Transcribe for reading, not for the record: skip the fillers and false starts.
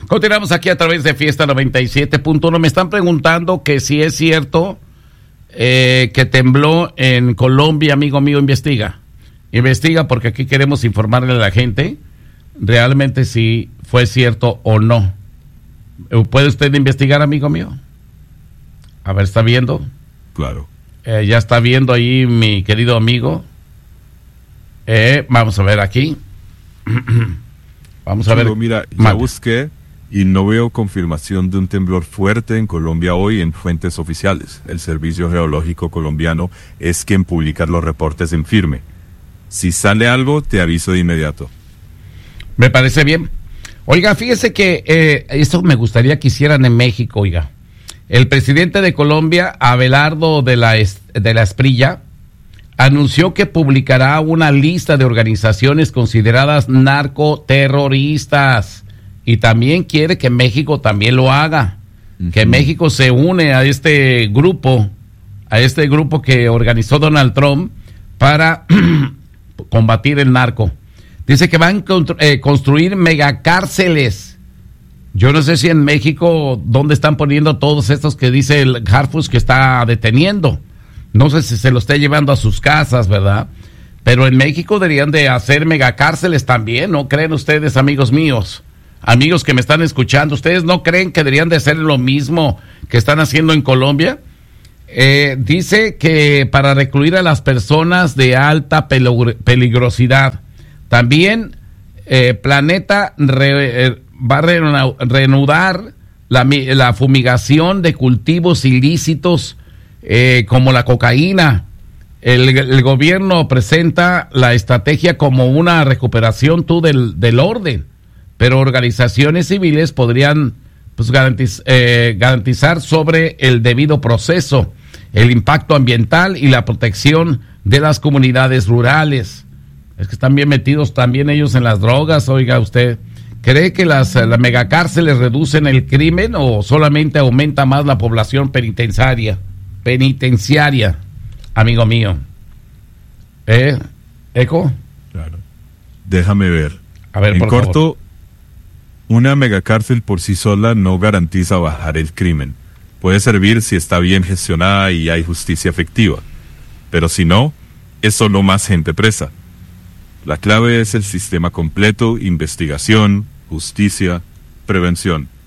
Continuamos aquí a través de Fiesta 97.1. Me están preguntando que si es cierto que tembló en Colombia, amigo mío. Investiga porque aquí queremos informarle a la gente realmente si fue cierto o no. ¿Puede usted investigar, amigo mío? A ver, ¿está viendo? Claro. Ya está viendo ahí mi querido amigo. Vamos a ver aquí. Vamos a ver. Mira, ya busqué y no veo confirmación de un temblor fuerte en Colombia hoy en fuentes oficiales. El Servicio Geológico Colombiano es quien publica los reportes en firme. Si sale algo, te aviso de inmediato. Me parece bien. Oiga, fíjese que esto me gustaría que hicieran en México, oiga. El presidente de Colombia, Abelardo de la Esprilla, anunció que publicará una lista de organizaciones consideradas narcoterroristas y también quiere que México también lo haga, que México se une a este grupo que organizó Donald Trump para combatir el narco. Dice que van a construir megacárceles. Yo no sé si en México dónde están poniendo todos estos que dice el Harfuch que está deteniendo. No sé si se lo esté llevando a sus casas, ¿verdad? Pero en México deberían de hacer megacárceles también, ¿no creen ustedes, amigos míos? Amigos que me están escuchando, ¿ustedes no creen que deberían de hacer lo mismo que están haciendo en Colombia? Dice que para recluir a las personas de alta peligrosidad. También Planeta va a reanudar la fumigación de cultivos ilícitos como la cocaína. El gobierno presenta la estrategia como una recuperación del orden, pero organizaciones civiles podrían garantizar sobre el debido proceso, el impacto ambiental y la protección de las comunidades rurales. Es que están bien metidos también ellos en las drogas, oiga usted. ¿Cree que las megacárceles reducen el crimen o solamente aumenta más la población penitenciaria, amigo mío? ¿Eco? Claro. Déjame ver. A ver, en por corto, favor. Una megacárcel por sí sola no garantiza bajar el crimen. Puede servir si está bien gestionada y hay justicia efectiva. Pero si no, es solo más gente presa. La clave es el sistema completo: investigación, justicia, prevención.